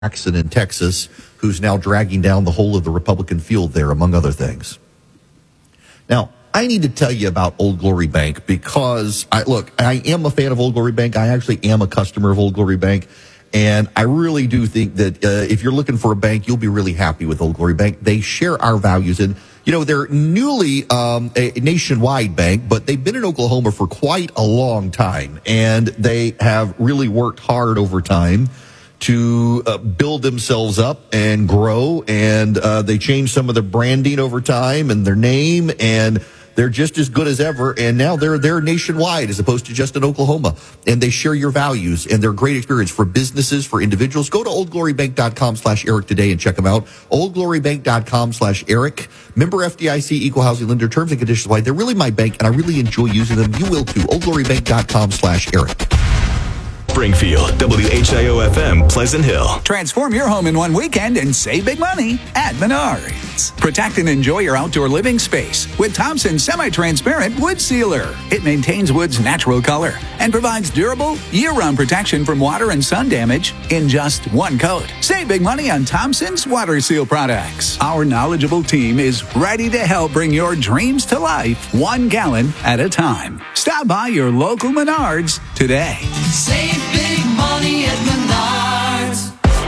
Jackson in Texas, who's now dragging down the whole of the Republican field there, among other things. Now, I need to tell you about Old Glory Bank because, I am a fan of Old Glory Bank. I actually am a customer of Old Glory Bank. And I really do think that if you're looking for a bank, you'll be really happy with Old Glory Bank. They share our values. And, they're newly a nationwide bank, but they've been in Oklahoma for quite a long time. And they have really worked hard over time to build themselves up and grow. And they changed some of their branding over time and their name, and they're just as good as ever. And now they're nationwide as opposed to just in Oklahoma. And they share your values, and they're a great experience for businesses, for individuals. Go to oldglorybank.com/Eric today and check them out. oldglorybank.com/Eric. Member FDIC, equal housing lender, terms and conditions apply. They're really my bank, and I really enjoy using them. You will too. oldglorybank.com/Eric. Springfield, WHIO-FM, Pleasant Hill. Transform your home in one weekend and save big money at Menards. Protect and enjoy your outdoor living space with Thompson's semi-transparent wood sealer. It maintains wood's natural color and provides durable, year-round protection from water and sun damage in just one coat. Save big money on Thompson's water seal products. Our knowledgeable team is ready to help bring your dreams to life 1 gallon at a time. Stop by your local Menards today. Save big money at Menards.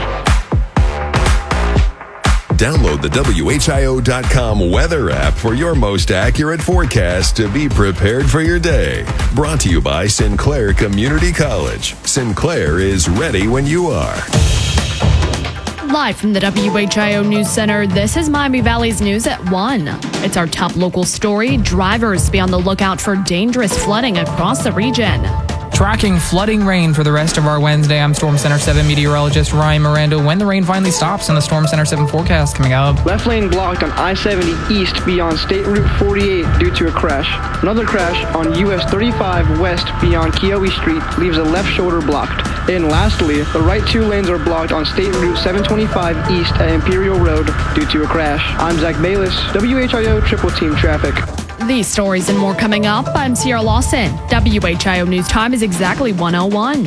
Download the WHIO.com weather app for your most accurate forecast to be prepared for your day. Brought to you by Sinclair Community College. Sinclair is ready when you are. Live from the WHIO News Center, this is Miami Valley's News at 1. It's our top local story. Drivers be on the lookout for dangerous flooding across the region. Tracking flooding rain for the rest of our Wednesday. I'm Storm Center 7 meteorologist Ryan Miranda. When the rain finally stops in the Storm Center 7 forecast coming up. Left lane blocked on I-70 East beyond State Route 48 due to a crash. Another crash on US 35 West beyond Keowee Street leaves a left shoulder blocked. And lastly, the right 2 lanes are blocked on State Route 725 East at Imperial Road due to a crash. I'm Zach Bayless, WHIO Triple Team Traffic. These stories and more coming up. I'm Sierra Lawson. WHIO News Time is exactly 1:01.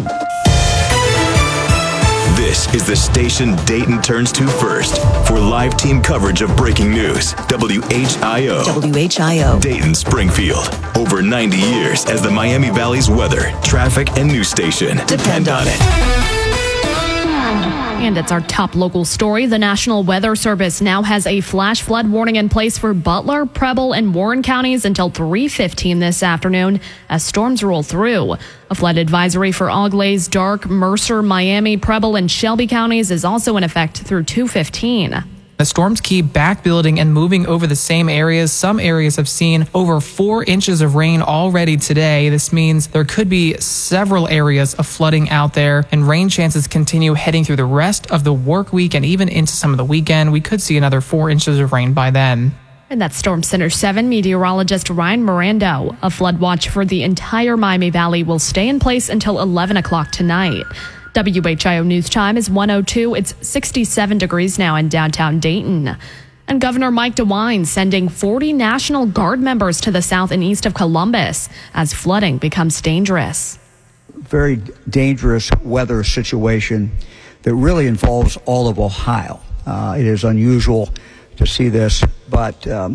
This is the station Dayton turns to first for live team coverage of breaking news. WHIO. WHIO. Dayton, Springfield. Over 90 years as the Miami Valley's weather, traffic, and news station. Depend on it. And it's our top local story. The National Weather Service now has a flash flood warning in place for Butler, Preble, and Warren counties until 3:15 this afternoon as storms roll through. A flood advisory for Auglaize, Darke, Mercer, Miami, Preble, and Shelby counties is also in effect through 2:15. The storms keep back building and moving over the same areas. Some areas have seen over 4 inches of rain already today. This means there could be several areas of flooding out there, and rain chances continue heading through the rest of the work week and even into some of the weekend. We could see another 4 inches of rain by then. And that's Storm Center 7 meteorologist Ryan Miranda. A flood watch for the entire Miami Valley will stay in place until 11 o'clock tonight. WHIO News Time is 1:02. It's 67 degrees now in downtown Dayton. And Governor Mike DeWine sending 40 National Guard members to the south and east of Columbus as flooding becomes dangerous. Very dangerous weather situation that really involves all of Ohio. It is unusual to see this, but the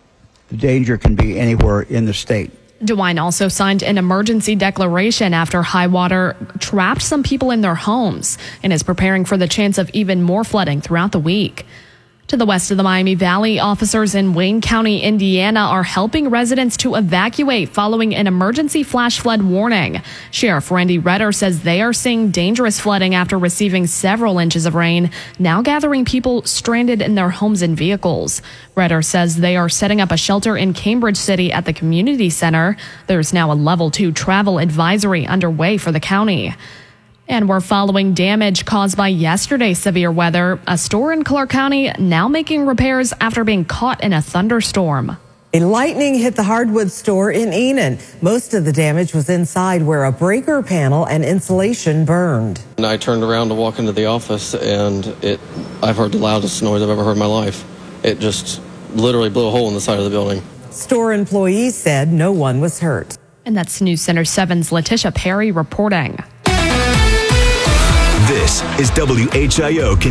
danger can be anywhere in the state. DeWine also signed an emergency declaration after high water trapped some people in their homes and is preparing for the chance of even more flooding throughout the week. To the west of the Miami Valley, officers in Wayne County, Indiana are helping residents to evacuate following an emergency flash flood warning. Sheriff Randy Redder says they are seeing dangerous flooding after receiving several inches of rain, now gathering people stranded in their homes and vehicles. Redder says they are setting up a shelter in Cambridge City at the community center. There's now a level 2 travel advisory underway for the county. And we're following damage caused by yesterday's severe weather. A store in Clark County now making repairs after being caught in a thunderstorm. A lightning hit the hardwood store in Enon. Most of the damage was inside where a breaker panel and insulation burned. And I turned around to walk into the office and I've heard the loudest noise I've ever heard in my life. It just literally blew a hole in the side of the building. Store employees said no one was hurt. And that's News Center 7's Letitia Perry reporting. This is WHIO